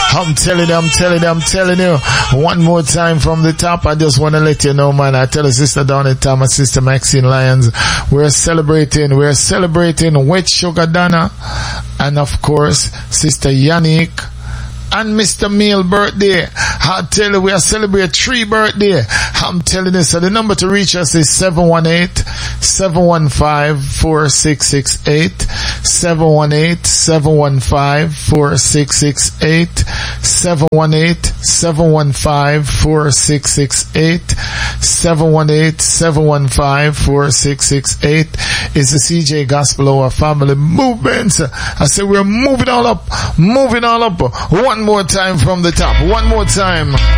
I'm telling you. One more time from the top. I just want to let you know, man. I tell you, Sister Donna Thomas, Sister Maxine Lyons, we're celebrating with Sugar Donna, and of course, Sister Yannick and Mr. Meal birthday. I tell you, we are celebrating 3 birthday. I'm telling you, so the number to reach us is 718-715-4668, 718-715-4668, 718-715-4668, 718-715-4668 is the CJ Gospel Hour Family Movement. I say we're moving all up. One more time from the top. One more time.